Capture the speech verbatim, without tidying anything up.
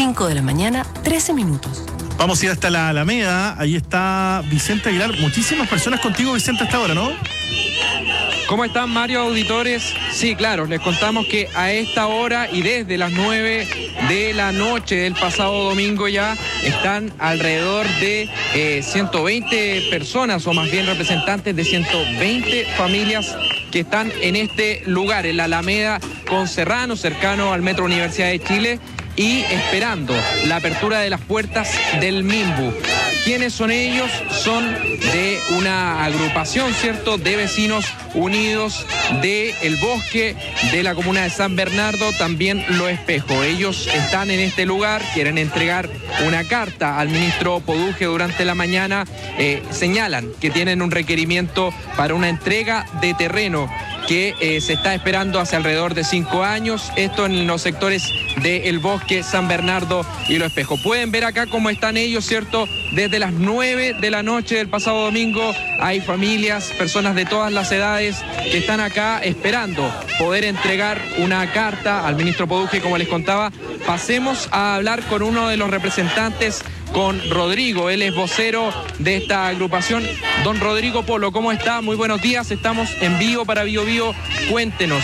cinco de la mañana, trece minutos. Vamos a ir hasta la Alameda. Ahí está Vicente Aguilar. Muchísimas personas contigo, Vicente, hasta ahora, ¿no? ¿Cómo están, Mario, auditores? Sí, claro, les contamos que a esta hora y desde las nueve de la noche del pasado domingo ya están alrededor de eh, ciento veinte personas, o más bien representantes de ciento veinte familias que están en este lugar, en la Alameda con Serrano, cercano al Metro Universidad de Chile, y esperando la apertura de las puertas del Minbu. ¿Quiénes son ellos? Son de una agrupación, ¿cierto?, de vecinos unidos de El Bosque, de la comuna de San Bernardo, también Lo Espejo. Ellos están en este lugar, quieren entregar una carta al ministro Poduje durante la mañana. Eh, señalan que tienen un requerimiento para una entrega de terreno que eh, se está esperando hace alrededor de cinco años, esto en los sectores de El Bosque, San Bernardo y Lo Espejo. Pueden ver acá cómo están ellos, ¿cierto? Desde las nueve de la noche del pasado domingo hay familias, personas de todas las edades que están acá esperando poder entregar una carta al ministro Poduje, como les contaba. Pasemos a hablar con uno de los representantes, con Rodrigo, él es vocero de esta agrupación. Don Rodrigo Polo, ¿cómo está? Muy buenos días, estamos en vivo para Bio Bio. Cuéntenos,